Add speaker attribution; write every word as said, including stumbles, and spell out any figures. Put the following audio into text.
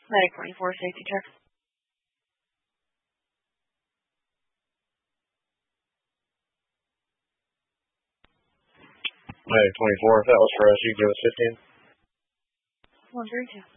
Speaker 1: Medic twenty-four, safety check.
Speaker 2: Medic twenty-four, if that was for us, you give us fifteen.
Speaker 1: one three two.